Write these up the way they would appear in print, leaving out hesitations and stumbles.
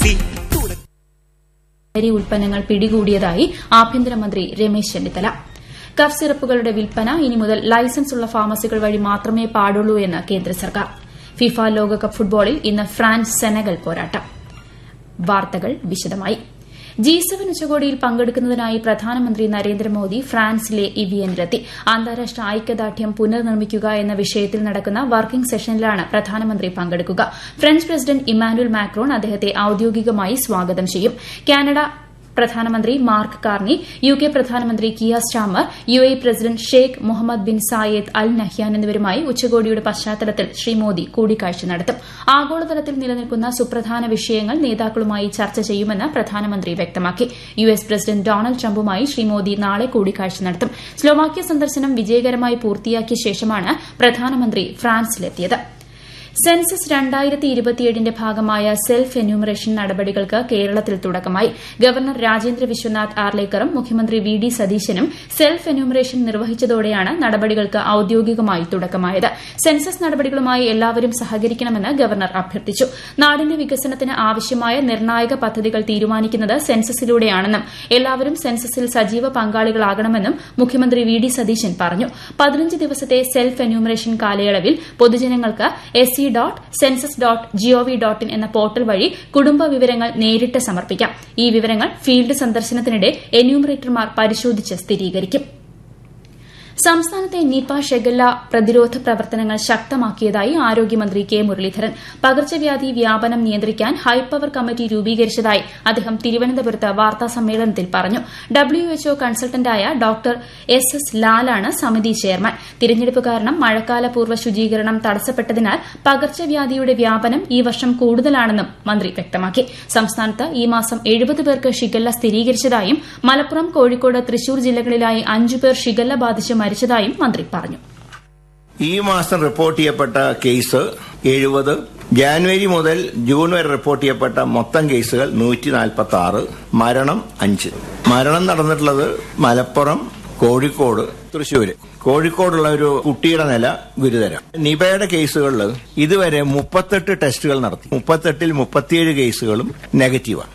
ലഹരി ഉൽപ്പന്നങ്ങൾ പിടികൂടിയതായി ആഭ്യന്തരമന്ത്രി രമേശ് ചെന്നിത്തല. കഫ് സിറപ്പുകളുടെ വിൽപ്പന ഇനി മുതൽ ലൈസൻസ് ഉള്ള ഫാർമസികൾ വഴി മാത്രമേ പാടുള്ളൂ എന്ന് കേന്ദ്ര സർക്കാർ. ഫിഫ ലോകകപ്പ് ഫുട്ബോളിൽ ഇന്ന് ഫ്രാൻസ് സെനഗൽ പോരാട്ടം. വാർത്തകൾ വിശദമായി. G7 ഉച്ചകോടിയിൽ പങ്കെടുക്കുന്നതിനായി പ്രധാനമന്ത്രി നരേന്ദ്രമോദി ഫ്രാൻസിലെ ഇവിയനിലെത്തി. അന്താരാഷ്ട്ര ഐക്യദാർഢ്യം പുനർനിർമ്മിക്കുക എന്ന വിഷയത്തിൽ നടക്കുന്ന വർക്കിംഗ് സെഷനിലാണ് പ്രധാനമന്ത്രി പങ്കെടുക്കുക. ഫ്രഞ്ച് പ്രസിഡന്റ് ഇമ്മാനുവൽ മാക്രോൺ അദ്ദേഹത്തെ ഔദ്യോഗികമായി സ്വാഗതം ചെയ്യും. കാനഡ പ്രധാനമന്ത്രി മാർക്ക് കാർണി, UK പ്രധാനമന്ത്രി Kia Starmer, UAE president Sheikh Muhammad bin Zayed Al Nahyan എന്നിവരുമായി ഉച്ചകോടിയുടെ പശ്ചാത്തലത്തിൽ ശ്രീ മോദി കൂടിക്കാഴ്ച നടത്തും. ആഗോളതലത്തിൽ നിലനിൽക്കുന്ന സുപ്രധാന വിഷയങ്ങൾ നേതാക്കളുമായി ചർച്ച ചെയ്യുമെന്ന് പ്രധാനമന്ത്രി വ്യക്തമാക്കി. US president Donald ട്രംപുമായി Shri Modi നാളെ കൂടിക്കാഴ്ച നടത്തും. സ്ലോവാക്യ സന്ദർശനം വിജയകരമായി പൂർത്തിയാക്കിയ ശേഷമാണ് പ്രധാനമന്ത്രി ഫ്രാൻസിലെത്തിയത്. സെൻസസ് 2027ന്റെ ഭാഗമായ സെൽഫ് എന്യൂമറേഷൻ നടപടികൾക്ക് കേരളത്തിൽ തുടക്കമായി. ഗവർണർ രാജേന്ദ്ര വിശ്വനാഥ് ആർലേക്കറും മുഖ്യമന്ത്രി VD സതീശനും സെൽഫ് എന്യൂമറേഷൻ നിർവഹിച്ചതോടെയാണ് നടപടികൾക്ക് ഔദ്യോഗികമായി തുടക്കമായത്. സെൻസസ് നടപടികളുമായി എല്ലാവരും സഹകരിക്കണമെന്ന് ഗവർണർ അഭ്യർത്ഥിച്ചു. നാടിന്റെ വികസനത്തിന് ആവശ്യമായ നിർണായക പദ്ധതികൾ തീരുമാനിക്കുന്നത് സെൻസസിലൂടെയാണെന്നും എല്ലാവരും സെൻസസിൽ സജീവ പങ്കാളികളാകണമെന്നും മുഖ്യമന്ത്രി VD സതീശൻ പറഞ്ഞു. 15 ദിവസത്തെ സെൽഫ് എന്യൂമറേഷൻ കാലയളവിൽ പൊതുജനങ്ങൾക്ക് sc.census.gov.in എന്ന പോർട്ടൽ വഴി കുടുംബ വിവരങ്ങൾ നേരിട്ട് സമർപ്പിക്കാം. ഈ വിവരങ്ങൾ ഫീൽഡ് സന്ദർശനത്തിനിടെ എന്യൂമറേറ്റർമാർ പരിശോധിച്ച് സ്ഥിരീകരിക്കും. സംസ്ഥാനത്തെ നിപ ഷിഗല്ല പ്രതിരോധ പ്രവർത്തനങ്ങൾ ശക്തമാക്കിയതായി ആരോഗ്യമന്ത്രി കെ മുരളീധരൻ. പകർച്ചവ്യാധി വ്യാപനം നിയന്ത്രിക്കാൻ ഹൈപ്പവർ കമ്മിറ്റി രൂപീകരിച്ചതായി അദ്ദേഹം തിരുവനന്തപുരത്ത് വാർത്താസമ്മേളനത്തിൽ പറഞ്ഞു. WHO കൺസൾട്ടന്റായ ഡോക്ടർ SS ലാലാണ് സമിതി ചെയർമാൻ. തിരഞ്ഞെടുപ്പ് കാരണം മഴക്കാലപൂർവ്വ ശുചീകരണം തടസ്സപ്പെട്ടതിനാൽ പകർച്ചവ്യാധിയുടെ വ്യാപനം ഈ വർഷം കൂടുതലാണെന്നും മന്ത്രി വ്യക്തമാക്കി. സംസ്ഥാനത്ത് ഈ മാസം 70 പേർക്ക് ഷിഗല്ല സ്ഥിരീകരിച്ചതായും മലപ്പുറം, കോഴിക്കോട്, തൃശൂർ ജില്ലകളിലായി 5 പേർ ഷിഗല്ല ബാധിച്ച് മരിച്ചതായും മന്ത്രി പറഞ്ഞു. ഈ മാസം റിപ്പോർട്ട് ചെയ്യപ്പെട്ട കേസ് 70, ജാനുവരി മുതൽ ജൂൺ വരെ റിപ്പോർട്ട് ചെയ്യപ്പെട്ട മൊത്തം കേസുകൾ 146, മരണം 5. മരണം നടന്നിട്ടുള്ളത് മലപ്പുറം, കോഴിക്കോട്, തൃശൂര്. കോഴിക്കോടുള്ള ഒരു കുട്ടിയുടെ നില ഗുരുതരം. നിപയുടെ കേസുകളിൽ ഇതുവരെ 38 ടെസ്റ്റുകൾ നടത്തി. 38ൽ 37 കേസുകളും നെഗറ്റീവാണ്.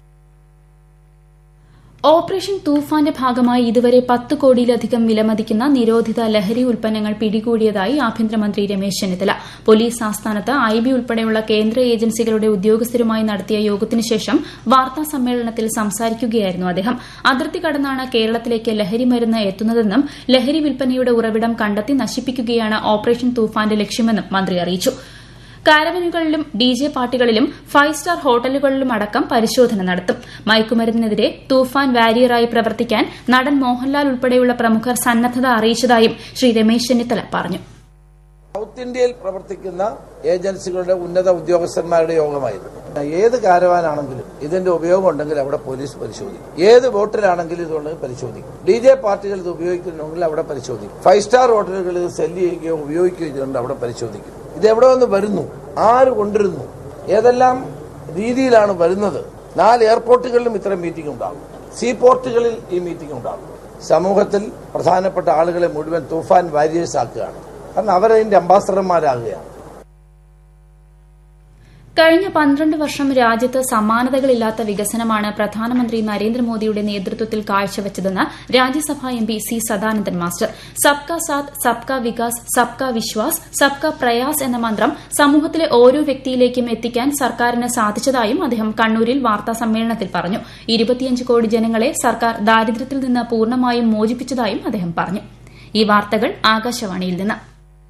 ഓപ്പറേഷൻ തൂഫാന്റെ ഭാഗമായി ഇതുവരെ 10 കോടിയിലധികം വിലമതിക്കുന്ന നിരോധിത ലഹരി ഉൽപ്പന്നങ്ങൾ പിടികൂടിയതായി ആഭ്യന്തരമന്ത്രി രമേശ് ചെന്നിത്തല. പോലീസ് ആസ്ഥാനത്ത് IB ഉൾപ്പെടെയുള്ള കേന്ദ്ര ഏജൻസികളുടെ ഉദ്യോഗസ്ഥരുമായി നടത്തിയ യോഗത്തിനുശേഷം വാർത്താ സമ്മേളനത്തിൽ സംസാരിക്കുകയായിരുന്നു അദ്ദേഹം. അതിർത്തി കടന്നാണ് കേരളത്തിലേക്ക് ലഹരി മരുന്ന് എത്തുന്നതെന്നും ലഹരി വിൽപ്പനയുടെ ഉറവിടം കണ്ടെത്തി നശിപ്പിക്കുകയാണ് ഓപ്പറേഷൻ തൂഫാന്റെ ലക്ഷ്യമെന്നും മന്ത്രി അറിയിച്ചു. കാരവനുകളിലും DJ പാർട്ടികളിലും 5 സ്റ്റാർ ഹോട്ടലുകളിലും അടക്കം പരിശോധന നടത്തും. മയക്കുമരുന്നിനെതിരെ തൂഫാൻ വാരിയറായി പ്രവർത്തിക്കാൻ നടൻ മോഹൻലാൽ ഉൾപ്പെടെയുള്ള പ്രമുഖർ സന്നദ്ധത അറിയിച്ചതായും ശ്രീ രമേശ് ചെന്നിത്തല പറഞ്ഞു. സൌത്ത് ഇന്ത്യയിൽ പ്രവർത്തിക്കുന്ന ഏജൻസികളുടെ ഉന്നത ഉദ്യോഗസ്ഥന്മാരുടെ യോഗമായിരുന്നു. ഏത് കാരവാനാണെങ്കിലും ഇതിന്റെ ഉപയോഗം ഉണ്ടെങ്കിൽ അവിടെ പോലീസ് പരിശോധിക്കും. ഏത് ബോട്ടിലാണെങ്കിലും ഇതുണ്ടെങ്കിൽ പരിശോധിക്കും. DJ പാർട്ടികൾ ഇത് ഉപയോഗിക്കുന്നുണ്ടെങ്കിൽ അവിടെ പരിശോധിക്കും. 5 സ്റ്റാർ ഹോട്ടലുകൾ ഇത് സെല്ല് ചെയ്യുകയോ ഉപയോഗിക്കുകയോ ചെയ്തുകൊണ്ട് അവിടെ പരിശോധിക്കും. ഇത് എവിടെ നിന്ന് വരുന്നു, ആര് കൊണ്ടിരുന്നു, ഏതെല്ലാം രീതിയിലാണ് വരുന്നത്. 4 എയർപോർട്ടുകളിലും ഇത്തരം മീറ്റിംഗ് ഉണ്ടാകും. സീ പോർട്ടുകളിൽ ഈ മീറ്റിംഗ് ഉണ്ടാകും. സമൂഹത്തിൽ പ്രധാനപ്പെട്ട ആളുകളെ മുഴുവൻ തൂഫാൻ വാരിയേഴ്സ് ആക്കുകയാണ്. കാരണം അവരതിന്റെ അംബാസഡർമാരാകുകയാണ്. കഴിഞ്ഞ 12 വർഷം രാജ്യത്ത് സമാനതകളില്ലാത്ത വികസനമാണ് പ്രധാനമന്ത്രി നരേന്ദ്രമോദിയുടെ നേതൃത്വത്തിൽ കാഴ്ചവെച്ചതെന്ന് രാജ്യസഭാ MP C സദാനന്ദൻ മാസ്റ്റർ. സബ്കാ സാത്ത്, സബ്കാ വികാസ്, സബ്കാ വിശ്വാസ്, സബ്കാ പ്രയാസ് എന്ന മന്ത്രം സമൂഹത്തിലെ ഓരോ വ്യക്തിയിലേക്കും എത്തിക്കാൻ സർക്കാരിന് സാധിച്ചതായും അദ്ദേഹം കണ്ണൂരിൽ വാർത്താസമ്മേളനത്തിൽ പറഞ്ഞു. 25 കോടി ജനങ്ങളെ സർക്കാർ ദാരിദ്ര്യത്തിൽ നിന്ന് പൂർണ്ണമായും മോചിപ്പിച്ചതായും അദ്ദേഹം പറഞ്ഞു. ഈ വാർത്തകൾ ആകാശവാണിയിൽ നിന്ന്.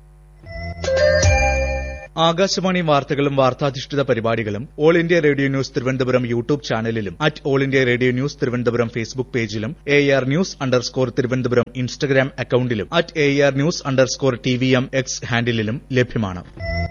ആകാശവാണി വാർത്തകളും വാർത്താധിഷ്ഠിത പരിപാടികളും all India radio news Thiruvananthapuram YouTube ചാനലിലും all India radio news Thiruvananthapuram Facebook പേജിലും AR News_ തിരുവനന്തപുരം ഇൻസ്റ്റഗ്രാം അക്കൌണ്ടിലും AR News_TVM X ഹാൻഡിലും ലഭ്യമാണ്.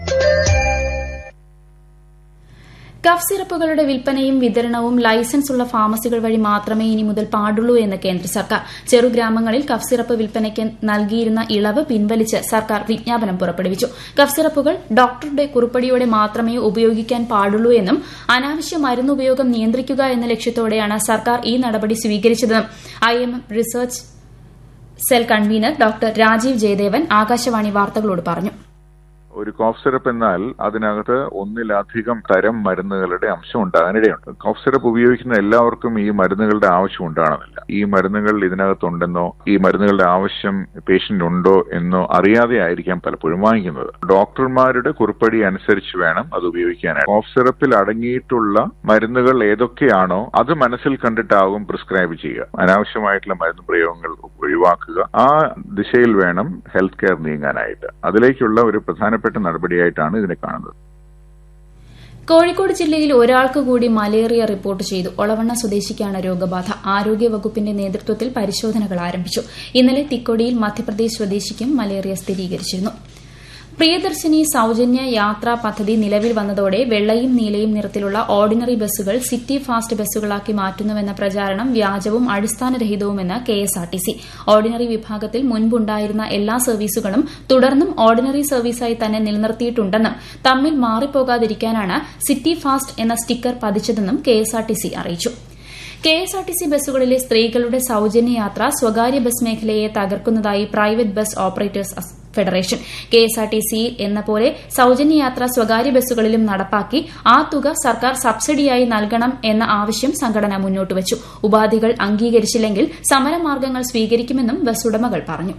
കഫ് സിറപ്പുകളുടെ വിൽപ്പനയും വിതരണവും ലൈസൻസ് ഉള്ള ഫാർമസികൾ വഴി മാത്രമേ ഇനി മുതൽ പാടുള്ളൂ എന്ന് കേന്ദ്ര സർക്കാർ. ചെറുഗ്രാമങ്ങളിൽ കഫ് സിറപ്പ് വിൽപ്പനയ്ക്ക് നൽകിയിരുന്ന ഇളവ് പിൻവലിച്ച് സർക്കാർ വിജ്ഞാപനം പുറപ്പെടുവിച്ചു. കഫ് സിറപ്പുകൾ ഡോക്ടറുടെ കുറിപ്പടിയോടെ മാത്രമേ ഉപയോഗിക്കാൻ പാടുള്ളൂ എന്നും അനാവശ്യ മരുന്നുപയോഗം നിയന്ത്രിക്കുക എന്ന ലക്ഷ്യത്തോടെയാണ് സർക്കാർ ഈ നടപടി സ്വീകരിച്ചതെന്നും IIM research cell convener doctor Rajeev Jayadevan Akashvani വാർത്തകളോട് പറഞ്ഞു. ഒരു കോഫ് സിറപ്പ് എന്നാൽ അതിനകത്ത് ഒന്നിലധികം തരം മരുന്നുകളുടെ അംശം ഉണ്ടാകാനിടയുണ്ട്. കോഫ് സിറപ്പ് ഉപയോഗിക്കുന്ന എല്ലാവർക്കും ഈ മരുന്നുകളുടെ ആവശ്യം ഉണ്ടാകണമെന്നില്ല. ഈ മരുന്നുകൾ ഇതിനകത്തുണ്ടെന്നോ ഈ മരുന്നുകളുടെ ആവശ്യം പേഷ്യന്റിനുണ്ടോ എന്നോ അറിയാതെ ആയിരിക്കാം പലപ്പോഴും വാങ്ങിക്കുന്നത്. ഡോക്ടർമാരുടെ കുറിപ്പടി അനുസരിച്ച് വേണം അത് ഉപയോഗിക്കാനായിട്ട്. കോഫ് സിറപ്പിൽ അടങ്ങിയിട്ടുള്ള മരുന്നുകൾ ഏതൊക്കെയാണോ അത് മനസ്സിൽ കണ്ടിട്ടാകും പ്രിസ്ക്രൈബ് ചെയ്യുക. അനാവശ്യമായിട്ടുള്ള മരുന്ന് പ്രയോഗങ്ങൾ ഒഴിവാക്കുക. ആ ദിശയിൽ വേണം ഹെൽത്ത് കെയർ നീങ്ങാനായിട്ട്. അതിലേക്കുള്ള ഒരു പ്രധാനപ്പെട്ട നടപടിയായിട്ടാണ് ഇതിനെ കാണുന്നത്. കോഴിക്കോട് ജില്ലയിൽ ഒരാൾക്ക് കൂടി മലേറിയ റിപ്പോർട്ട് ചെയ്തു. ഒളവണ്ണ സ്വദേശിക്കാണ് രോഗബാധ. ആരോഗ്യവകുപ്പിന്റെ നേതൃത്വത്തിൽ പരിശോധനകൾ ആരംഭിച്ചു. ഇന്നലെ തിക്കൊടിയിൽ മധ്യപ്രദേശ് സ്വദേശിക്കും മലേറിയ സ്ഥിരീകരിച്ചിരുന്നു. പ്രിയദർശിനി സൌജന്യ യാത്രാ പദ്ധതി നിലവിൽ വന്നതോടെ വെള്ളയും നീലയും നിറത്തിലുള്ള ഓർഡിനറി ബസ്സുകൾ സിറ്റി ഫാസ്റ്റ് ബസ്സുകളാക്കി മാറ്റുന്നുവെന്ന പ്രചാരണം വ്യാജവും അടിസ്ഥാനരഹിതവുമെന്ന് കെഎസ്ആർടിസി. ഓർഡിനറി വിഭാഗത്തിൽ മുൻപുണ്ടായിരുന്ന എല്ലാ സർവീസുകളും തുടർന്നും ഓർഡിനറി സർവീസായി തന്നെ നിലനിർത്തിയിട്ടുണ്ടെന്നും തമ്മിൽ മാറിപ്പോകാതിരിക്കാനാണ് സിറ്റി ഫാസ്റ്റ് എന്ന സ്റ്റിക്കർ പതിച്ചതെന്നും കെഎസ്ആർടിസി അറിയിച്ചു. കെഎസ്ആർടിസി ബസ്സുകളിലെ സ്ത്രീകളുടെ സൌജന്യ യാത്ര സ്വകാര്യ ബസ് മേഖലയെ തകർക്കുന്നതായി private bus operators federation. KSRTC എന്ന പോലെ സൌജന്യയാത്ര സ്വകാര്യ ബസ്സുകളിലും നടപ്പാക്കി ആ തുക സർക്കാർ സബ്സിഡിയായി നൽകണം എന്ന ആവശ്യം സംഘടന മുന്നോട്ടുവച്ചു. ഉപാധികൾ അംഗീകരിച്ചില്ലെങ്കിൽ സമരമാർഗ്ഗങ്ങൾ സ്വീകരിക്കുമെന്നും ബസ് ഉടമകൾ പറഞ്ഞു.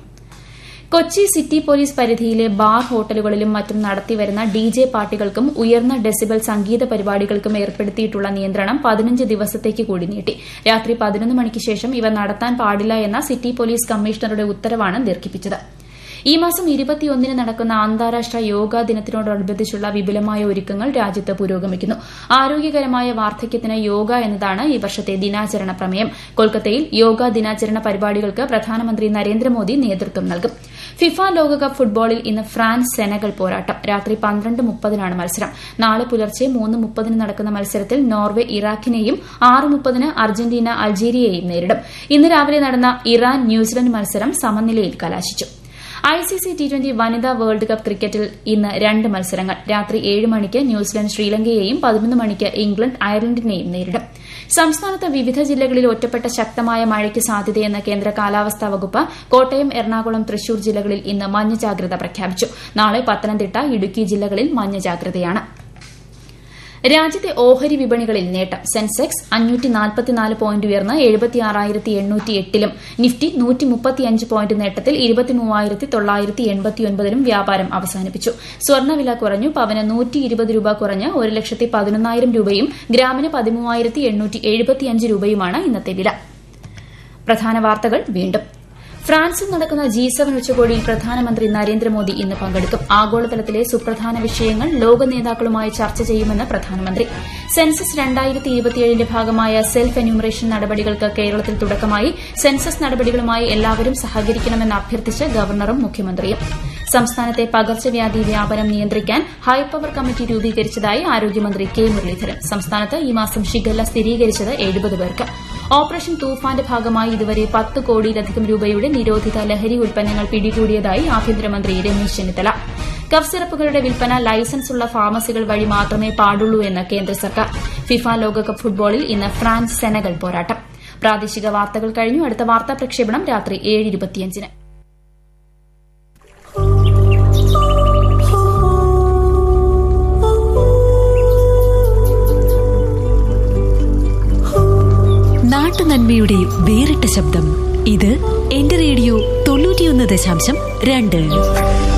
കൊച്ചി സിറ്റി പോലീസ് പരിധിയിലെ ബാർ ഹോട്ടലുകളിലും മറ്റും നടത്തിവരുന്ന ഡിജെ പാർട്ടികൾക്കും ഉയർന്ന ഡെസിബൽ സംഗീത പരിപാടികൾക്കും ഏർപ്പെടുത്തിയിട്ടുള്ള നിയന്ത്രണം 15 ദിവസത്തേക്ക് കൂടി നീട്ടി. രാത്രി 11 മണിക്ക് ശേഷം ഇവ നടത്താൻ പാടില്ല എന്ന സിറ്റി പോലീസ് കമ്മീഷണറുടെ ഉത്തരവാണ് ദീർഘിപ്പിച്ചത്. ഈ മാസം 21 നടക്കുന്ന അന്താരാഷ്ട്ര യോഗാ ദിനത്തിനോടനുബന്ധിച്ചുള്ള വിപുലമായ ഒരുക്കങ്ങൾ രാജ്യത്ത് പുരോഗമിക്കുന്നു. ആരോഗ്യകരമായ വാർദ്ധക്യത്തിന് യോഗ എന്നതാണ് ഈ വർഷത്തെ ദിനാചരണ പ്രമേയം. കൊൽക്കത്തയിൽ യോഗാ ദിനാചരണ പരിപാടികൾക്ക് പ്രധാനമന്ത്രി നരേന്ദ്രമോദി നേതൃത്വം നൽകും. ഫിഫ ലോകകപ്പ് ഫുട്ബോളിൽ ഇന്ന് ഫ്രാൻസ് സെനഗൽ പോരാട്ടം. രാത്രി 12:30 മത്സരം. നാളെ പുലർച്ചെ 3:30 നടക്കുന്ന മത്സരത്തിൽ നോർവെ ഇറാഖിനെയും 6:30 അർജന്റീന അൾജീരിയയെയും നേരിടും. ഇന്ന് രാവിലെ നടന്ന ഇറാൻ ന്യൂസിലൻഡ് മത്സരം സമനിലയിൽ കലാശിച്ചു. ഐസിസി ടി20 വനിതാ വേൾഡ് കപ്പ് ക്രിക്കറ്റിൽ ഇന്ന് 2 മത്സരങ്ങൾ. രാത്രി 7 മണിക്ക് ന്യൂസിലൻഡ് ശ്രീലങ്കയെയും 11 മണിക്ക് ഇംഗ്ലണ്ട് അയർലൻഡിനെയും നേരിടും. സംസ്ഥാനത്ത് വിവിധ ജില്ലകളിൽ ഒറ്റപ്പെട്ട ശക്തമായ മഴയ്ക്ക് സാധ്യതയെന്ന് കേന്ദ്ര കാലാവസ്ഥാ വകുപ്പ്. കോട്ടയം, എറണാകുളം, തൃശൂർ ജില്ലകളിൽ ഇന്ന് മഞ്ഞ ജാഗ്രത പ്രഖ്യാപിച്ചു. നാളെ പത്തനംതിട്ട, ഇടുക്കി ജില്ലകളിൽ മഞ്ഞ ജാഗ്രതയാണ്. രാജ്യത്തെ ഓഹരി വിപണികളിൽ നേട്ടം. സെൻസെക്സ് 544 പോയിന്റ് ഉയർന്ന് 76,808-ലും നിഫ്റ്റി 135 പോയിന്റ് നേട്ടത്തിൽ 23,989-ലും വ്യാപാരം അവസാനിപ്പിച്ചു. സ്വർണ്ണവില കുറഞ്ഞു. പവന് 120 രൂപ കുറഞ്ഞ് 1,11,000 രൂപയും ഗ്രാമിന് 13,875 രൂപയുമാണ് ഇന്നത്തെ വില. പ്രധാന വാർത്തകൾ വീണ്ടും. ഫ്രാൻസിൽ നടക്കുന്ന G7 ഉച്ചകോടിയിൽ പ്രധാനമന്ത്രി നരേന്ദ്രമോദി ഇന്ന് പങ്കെടുക്കും. ആഗോളതലത്തിലെ സുപ്രധാന വിഷയങ്ങൾ ലോക നേതാക്കളുമായി ചർച്ച ചെയ്യുമെന്ന് പ്രധാനമന്ത്രി. സെൻസസ് 2027ന്റെ ഭാഗമായ സെൽഫ് എന്യൂമറേഷൻ നടപടികൾക്ക് കേരളത്തിൽ തുടക്കമായി. സെൻസസ് നടപടികളുമായി എല്ലാവരും സഹകരിക്കണമെന്ന് അഭ്യർത്ഥിച്ച് ഗവർണറും മുഖ്യമന്ത്രിയും. സംസ്ഥാനത്തെ പകർച്ചവ്യാധി വ്യാപനം നിയന്ത്രിക്കാൻ ഹൈപ്പവർ കമ്മിറ്റി രൂപീകരിച്ചതായി ആരോഗ്യമന്ത്രി കെ മുരളീധരൻ. സംസ്ഥാനത്ത് ഈ മാസം ഷിഗല്ല സ്ഥിരീകരിച്ചത് 70 പേർക്ക്. ഓപ്പറേഷൻ തൂഫാന്റെ ഭാഗമായി ഇതുവരെ 10 കോടിയിലധികം രൂപയുടെ നിരോധിത ലഹരി ഉൽപ്പന്നങ്ങൾ പിടികൂടിയതായി ആഭ്യന്തരമന്ത്രി രമേശ് ചെന്നിത്തല. കഫ് സിറപ്പുകളുടെ വിൽപ്പന ലൈസൻസുള്ള ഫാർമസികൾ വഴി മാത്രമേ പാടുള്ളൂ എന്ന് കേന്ദ്ര സർക്കാർ. ഫിഫ ലോകകപ്പ് ഫുട്ബോളിൽ ഇന്ന് ഫ്രാൻസ് സെനഗൽ പോരാട്ടം. പ്രാദേശിക വാർത്തകൾ കഴിഞ്ഞു. അടുത്ത വാർത്താ പ്രക്ഷേപണം രാത്രി 7:25. നാട്ടുനന്മയുടെ വേറിട്ട ശബ്ദം. ഇത് എന്റെ റേഡിയോ 91.2.